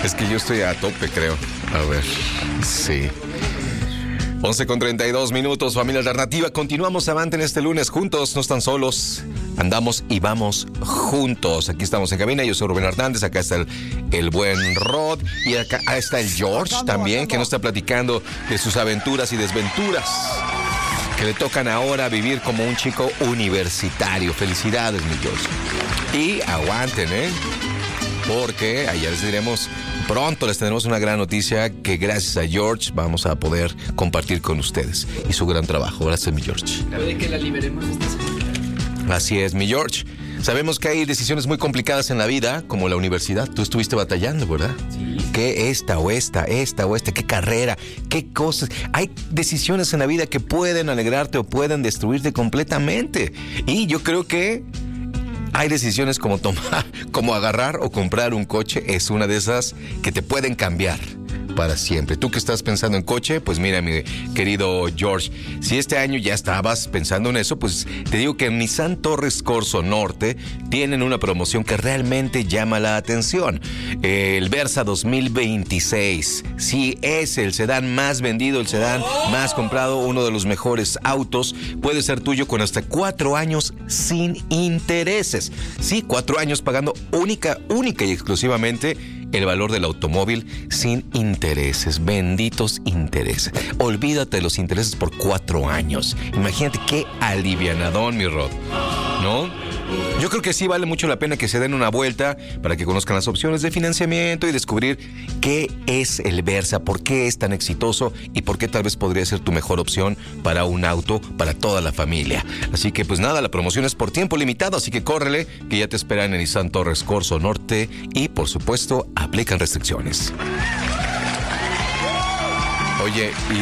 Es que yo estoy a tope, creo. A ver, sí. 11:32, familia alternativa. Continuamos avante en este lunes juntos, no están solos. Andamos y vamos juntos. Aquí estamos en cabina, yo soy Rubén Hernández, acá está el buen Rod. Y acá está el George también, que nos está platicando de sus aventuras y desventuras que le tocan ahora vivir como un chico universitario. Felicidades, mi George. Y aguanten, porque ayer les diremos, pronto les tendremos una gran noticia que gracias a George vamos a poder compartir con ustedes y su gran trabajo. Gracias, mi George. Cabe que la liberemos esta semana. Así es, mi George. Sabemos que hay decisiones muy complicadas en la vida, como la universidad. Tú estuviste batallando, ¿verdad? Sí. ¿Qué esta o esta, qué carrera, qué cosas? Hay decisiones en la vida que pueden alegrarte o pueden destruirte completamente. Y yo creo que hay decisiones como como agarrar o comprar un coche, es una de esas que te pueden cambiar para siempre. Tú que estás pensando en coche, pues mira, mi querido George, si este año ya estabas pensando en eso, pues te digo que en Nissan Torres Corso Norte tienen una promoción que realmente llama la atención. El Versa 2026, sí, es el sedán más vendido, el sedán más comprado, uno de los mejores autos. Puede ser tuyo con hasta 4 años sin intereses. Sí, 4 años pagando única y exclusivamente el valor del automóvil sin intereses, benditos intereses. Olvídate de los intereses por 4 años. Imagínate qué alivianadón, mi Rod, ¿no? Yo creo que sí vale mucho la pena que se den una vuelta para que conozcan las opciones de financiamiento y descubrir qué es el Versa, por qué es tan exitoso y por qué tal vez podría ser tu mejor opción para un auto para toda la familia. Así que pues nada, la promoción es por tiempo limitado, así que córrele, que ya te esperan en Nissan Torres Corso Norte y por supuesto aplican restricciones. Oye, y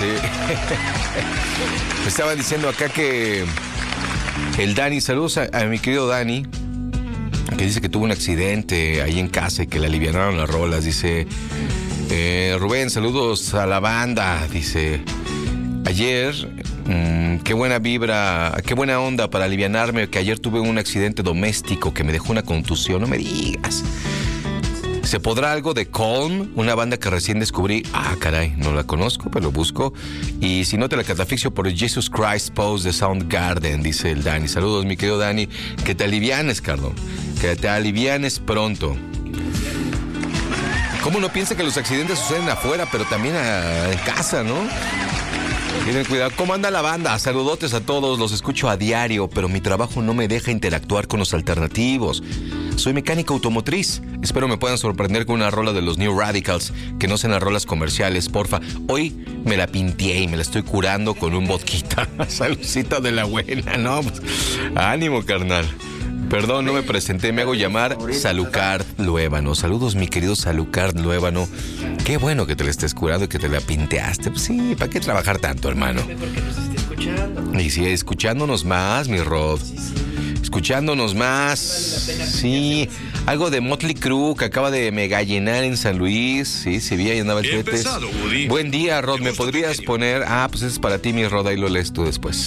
me estaban diciendo acá que el Dani, saludos a mi querido Dani, que dice que tuvo un accidente ahí en casa y que le alivianaron las rolas. Dice, Rubén, saludos a la banda. Dice, ayer, qué buena vibra, qué buena onda para alivianarme, que ayer tuve un accidente doméstico que me dejó una contusión. No me digas. ¿Se podrá algo de Calm? Una banda que recién descubrí. Ah, caray, no la conozco, pero lo busco. Y si no, te la catafixio por el Jesus Christ Pose de Soundgarden, dice el Dani. Saludos, mi querido Dani. Que te alivianes, Carlos. Que te alivianes pronto. ¿Cómo no piensa que los accidentes suceden afuera, pero también en casa, no? Tienen cuidado. ¿Cómo anda la banda? Saludotes a todos, los escucho a diario, pero mi trabajo no me deja interactuar con los alternativos. Soy mecánico automotriz. Espero me puedan sorprender con una rola de los New Radicals, que no sean las rolas comerciales, porfa. Hoy me la pinté y me la estoy curando con un vodquita. Saludcita de la buena, ¿no? Pues, ánimo, carnal. Perdón, no me presenté, me hago llamar Salucard Luébano. Saludos, mi querido Salucard Luébano. Qué bueno que te la estés curando y que te la pinteaste. Pues sí, ¿para qué trabajar tanto, hermano? Mejor que nos esté escuchando. Y sí, escuchándonos más, mi Rod. Sí. Escuchándonos más. Vale la pena. Sí, algo de Motley Crue que acaba de mega llenar en San Luis. Sí, se veía y andaba el Chetes. Buen día, Rod. ¿Me podrías poner? Ah, pues es para ti, mi Rod. Ahí lo lees tú después.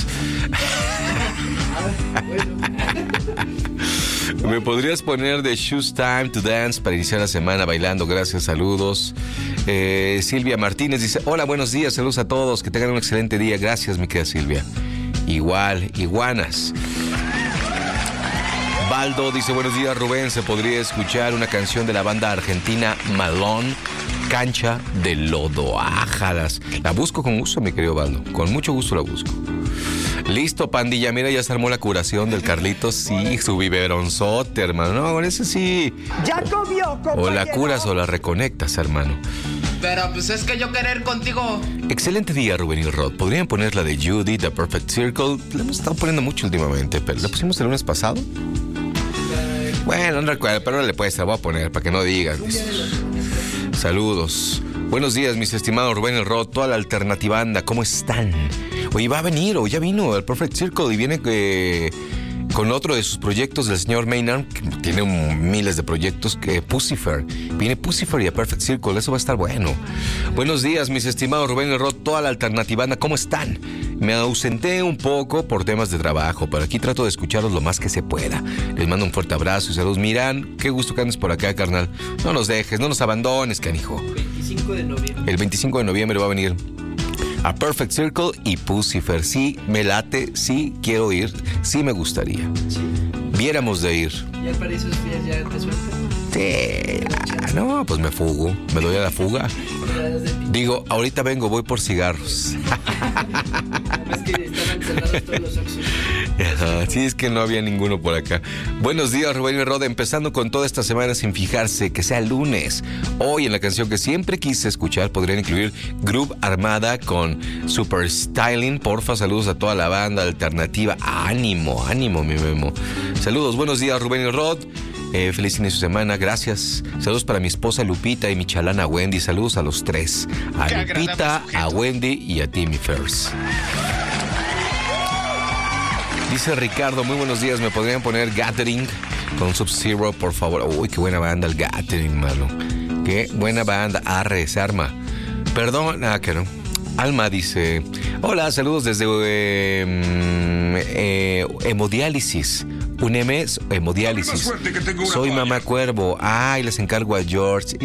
¿Me podrías poner de Shoes Time to Dance para iniciar la semana bailando? Gracias, saludos. Silvia Martínez dice, hola, buenos días, saludos a todos, que tengan un excelente día. Gracias, mi querida Silvia. Igual, iguanas. Baldo dice, buenos días, Rubén, ¿se podría escuchar una canción de la banda argentina Malón, Cancha de Lodo? Ájalas. La busco con gusto, mi querido Baldo, con mucho gusto la busco. Listo, pandilla, mira, ya se armó la curación del Carlitos. Sí, su biberonzote, hermano. No, con ese sí. Ya comió, compañero. O la curas o la reconectas, hermano. Pero pues es que yo querer contigo. Excelente día, Rubén y Rod. ¿Podrían poner la de Judy, The Perfect Circle? La hemos estado poniendo mucho últimamente, pero ¿la pusimos el lunes pasado? Bueno, no recuerdo, pero ahora le puedes, la voy a poner para que no digas. Saludos. Buenos días, mis estimados Rubén y Rod, toda la alternativa anda, ¿cómo están? Oye, va a venir, o ya vino el Perfect Circle y viene con otro de sus proyectos del señor Maynard, que tiene miles de proyectos, que Puscifer. Viene Puscifer y a Perfect Circle, eso va a estar bueno. Buenos días, mis estimados Rubén y Rod, toda la alternativa anda, ¿cómo están? Me ausenté un poco por temas de trabajo, pero aquí trato de escucharlos lo más que se pueda. Les mando un fuerte abrazo y saludos. Miran, qué gusto que andes por acá, carnal. No nos dejes, no nos abandones, canijo. 25 de noviembre. El 25 de noviembre va a venir A Perfect Circle y Puscifer. Sí, me late, sí quiero ir, sí me gustaría. Sí. Viéramos de ir. ¿Ya para esos días ya te sueltan? Sí, no, pues me fugo, me doy a la fuga. Digo, ahorita vengo, voy por cigarros. Es que estaban cerrados todos los Oxxos. Sí, es que no había ninguno por acá. Buenos días, Rubén y Roda, empezando con toda esta semana sin fijarse que sea lunes. Hoy en la canción que siempre quise escuchar podrían incluir Groove Armada con Super Styling. Porfa, saludos a toda la banda alternativa. Ánimo, ánimo, mi Memo. Saludos, buenos días, Rubén y Rod. Feliz inicio de semana, gracias. Saludos para mi esposa Lupita y mi chalana Wendy. Saludos a los tres. A Lupita, a Wendy y a Timmy First. Dice Ricardo, muy buenos días. ¿Me podrían poner Gathering con Sub-Zero, por favor? Uy, qué buena banda el Gathering, mano. Qué buena banda. Arre, se arma. Perdón, que no. Alma dice, hola, saludos desde hemodiálisis. UNEMES hemodiálisis. Soy Mamá Cuervo. Ay, les encargo a George.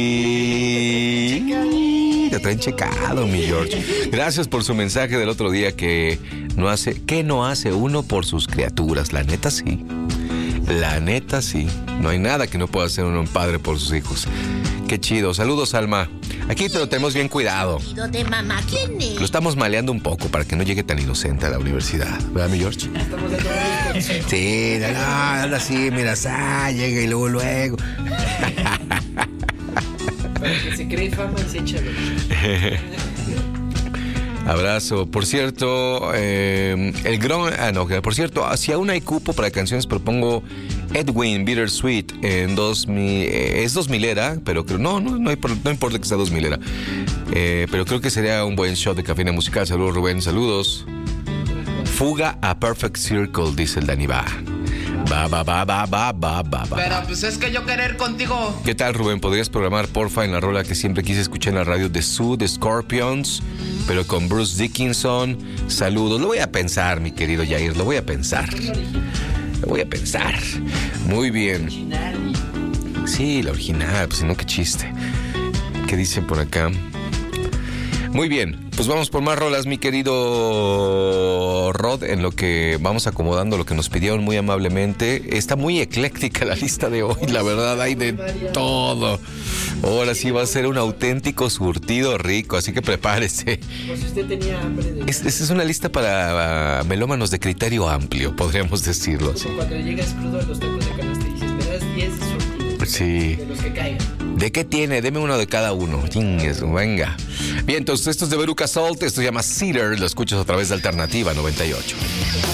Y te traen checado, mi George. Gracias por su mensaje del otro día que no hace uno por sus criaturas. La neta sí. La neta sí. No hay nada que no pueda hacer uno un padre por sus hijos. Qué chido. Saludos, Alma. Aquí te lo tenemos bien cuidado. ¿De mamá quién es? Lo estamos maleando un poco para que no llegue tan inocente a la universidad. ¿Verdad, mi George? Estamos dando unos consejos. Sí, no, anda así, mira, llega y luego. Para que se cree fama y se echa lo. Abrazo. Por cierto, por cierto, si aún hay cupo para canciones, propongo Edwin Bittersweet en 2000. Es 2000era, pero creo no importa que sea 2000era. Pero creo que sería un buen shot de cafeína musical. Saludos, Rubén, saludos. Fuga a Perfect Circle, dice el Dani. Va. Pero pues es que yo querer contigo. ¿Qué tal, Rubén? ¿Podrías programar, porfa, en la rola que siempre quise escuchar en la radio de Sue, de Scorpions, pero con Bruce Dickinson? Saludos. Lo voy a pensar, mi querido Jair, lo voy a pensar. Muy bien. Sí, la original, pues si no, qué chiste. ¿Qué dicen por acá? Muy bien, pues vamos por más rolas, mi querido Rod, en lo que vamos acomodando lo que nos pidieron muy amablemente. Está muy ecléctica la lista de hoy, la verdad, hay de todo. Ahora sí va a ser un auténtico surtido rico, así que prepárese. Pues usted tenía hambre de... Esta es una lista para melómanos de criterio amplio, podríamos decirlo así. Como cuando llegas crudo a los tacos de canasta y dices, me das 10 surtidos. Sí. De los que caigan. ¿De qué tiene? Deme uno de cada uno. Chingues, venga. Bien, entonces esto es de Veruca Salt, esto se llama Cedar, lo escuchas a través de Alternativa 98.